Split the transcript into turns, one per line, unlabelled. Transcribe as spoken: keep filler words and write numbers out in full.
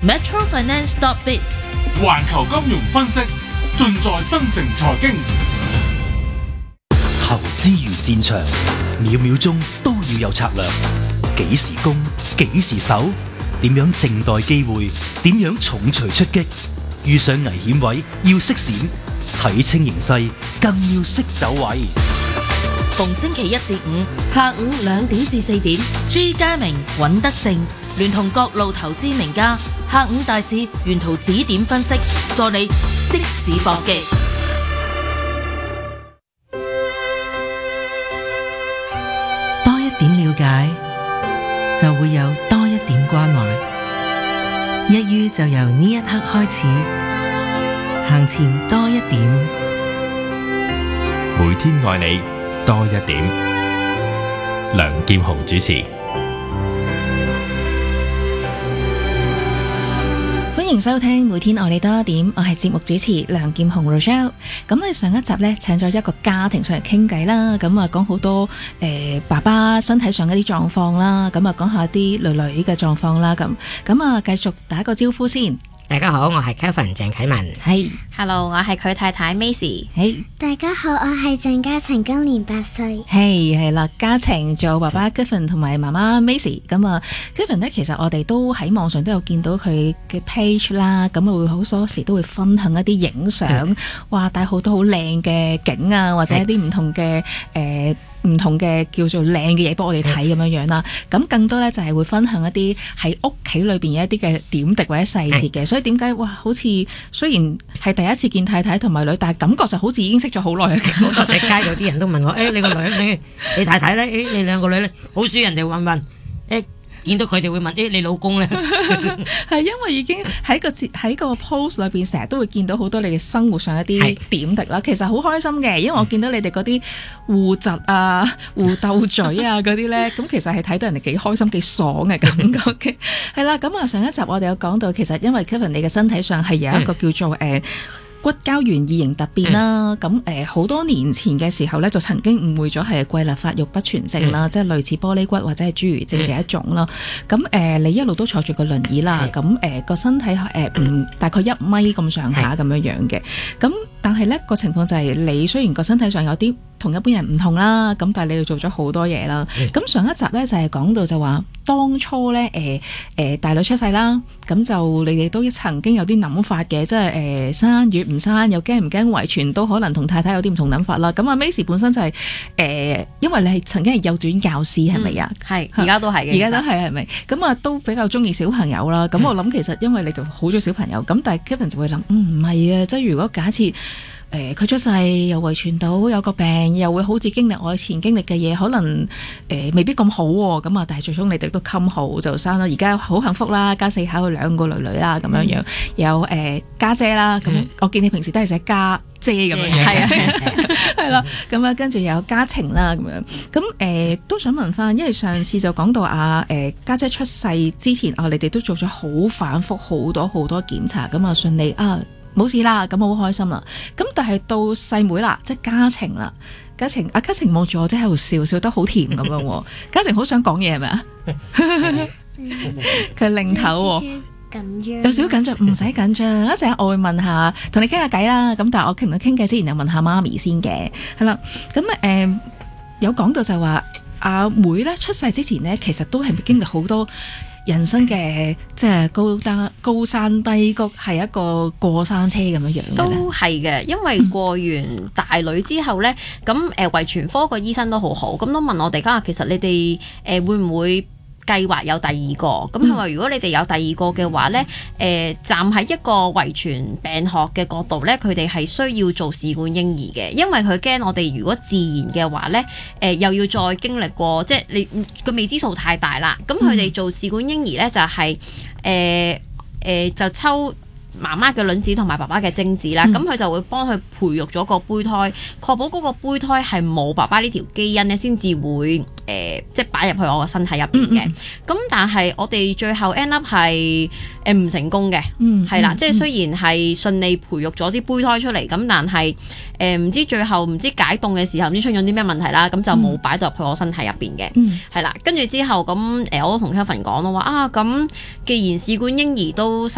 Metro Finance dot biz，
環球金融分析盡在新城財經。
投資如戰場，秒秒鐘都要有策略。幾時攻，幾時守，點樣靜待機會，點樣重錘出擊。遇上危險位要識閃，睇清形勢更要識走位。
逢星期一至五下午兩點至四點，朱家明、尹德正聯同各路投資名家，下午大市沿途指點分析，助你即時搏擊。
多一點了解，就會有多一點關懷。一於就由呢一刻開始，行前多一點。
每天愛你多一點。梁劍虹主持。
歡迎收聽每天愛你多一點，我係節目主持梁劍虹 Rochelle。咁我哋上一集呢，請咗一個家庭上嚟傾偈啦，咁啊講好多誒、呃、爸爸身體上一啲狀況啦，咁啊講下啲女女嘅狀況啦，咁咁啊繼續打個招呼先。
大家好，我係 Kevin 鄭啟文。
係
Hello， 我係佢太太 Macy。
係
大家好，我係鄭嘉晴，今年八歲。
係係啦，嘉晴做爸爸 Kevin 同埋媽媽 Macy。咁啊 Kevin 呢，其實我哋都喺網上都有見到佢嘅 page 啦，咁啊會好多時都會分享一啲影相，哇帶好多好靚嘅景啊，或者一啲唔同嘅誒唔同嘅叫做靚嘅嘢俾我哋睇咁樣樣啦。咁更多咧就係會分享一啲喺屋企裏邊嘅一啲嘅點滴或者細節嘅。所以點解哇好似雖然係第一次見太太同埋女，但係感覺就好似已經識咗好耐嘅。
好多食街有啲人都問我，誒、欸、你個女你你太太咧？誒、欸、你兩個女咧？好少人哋問問誒。欸見到佢哋會問誒、欸、你老公咧？
係因為已經喺個喺個 post 裏邊成日都會見到好多你哋生活上一啲點滴啦，其實好開心嘅，因為我見到你哋嗰啲互窒啊、互鬥嘴啊嗰啲咧，咁其實係睇到人哋幾開心、幾爽嘅感覺嘅。係啦，咁啊上一集我哋有講到，其實因為 Kevin 你嘅身體上係有一個叫做誒。呃骨膠原異型突變啦，咁誒好多年前嘅時候咧，就曾經誤會咗係桂立發育不全症啦，嗯、即係類似玻璃骨或者係侏儒症嘅一種啦。咁誒、呃、你一路都坐住個輪椅啦，咁誒個身體誒唔、呃、大概一米咁上下咁樣樣嘅，咁但係咧個情況就係你雖然個身體上有啲同一般人唔同啦，咁但係你要做咗好多嘢啦。咁、嗯、上一集咧就係、是、講到就話當初咧誒誒大女出世啦，咁就你哋都曾經有啲諗法嘅，即係誒、呃、生與唔生，又驚唔驚遺傳，都可能同太太有啲唔同諗法啦。咁阿 Macy 本身就係、是、誒、呃，因為你係曾經係幼稚園教師係咪啊？
係、嗯，而家都係嘅，
而家都係係咪？咁啊都比較中意小朋友啦。咁我諗其實因為你就好中意小朋友，咁但係 Kevin 就會諗，嗯唔係啊，即係如果假設。誒佢、呃、出世又遺傳到有個病，又會好似經歷我以前經歷嘅嘢，可能誒、呃、未必咁好喎。咁啊，但係最終你哋都襟好就生啦。而家好幸福啦，家四口兩個女女啦，咁樣樣、嗯、有誒家、呃、姐啦。咁、嗯、我見你平時都係寫家姐咁樣樣，係啊係啦。咁啊跟住有家晴啦咁樣。咁誒、呃、都想問翻，因為上次就講到啊誒家姐出世之前啊，你哋都做咗好反覆好多好多檢查，咁啊順利啊。冇事啦，咁我好開心啦。咁但係到細妹啦，即係家晴啦，家晴阿家晴望住我，即係喺度笑，笑得好甜咁樣。家晴好想講嘢係咪啊？佢擰頭，
緊張，
有少少緊張，唔使緊張。一陣我會問下，同你傾下偈啦。咁但係我傾唔傾偈之前，又問下媽咪先嘅，係啦。咁誒、呃、有講到就話阿妹咧出世之前咧，其實都係經歷好多。人生嘅即係高單高山低谷，係一個過山車咁樣樣嘅。
都係嘅，因為過完大女之後咧，咁誒、呃、遺傳科個醫生都好好，咁都問我哋家下其實你哋誒、呃、會唔會計劃有第二個？咁佢話如果你哋有第二個嘅話咧，誒、呃、站喺一個遺傳病學嘅角度咧，佢哋係需要做試管嬰兒嘅，因為佢驚我哋如果自然嘅話咧，誒、呃、又要再經歷過，即係你個未知數太大啦。咁佢哋做試管嬰兒咧就係誒誒就抽媽媽嘅卵子同埋爸爸嘅精子啦，咁佢、嗯、就會幫佢培育咗個胚胎，確保嗰個胚胎係冇爸爸呢條基因咧，先至會誒、呃、即係擺入去我個身體入邊嘅。咁、嗯嗯、但係我哋最後 end up 係誒唔成功嘅，係、嗯、啦，嗯、即係雖然係順利培育咗啲胚胎出嚟，咁但係誒唔知最後唔知解凍嘅時候唔知出咗啲咩問題啦，咁就冇擺到入去我身體入邊嘅，係、嗯、啦。跟住之後咁誒，我都同 Kevin 講咯，話啊咁既然試管嬰兒都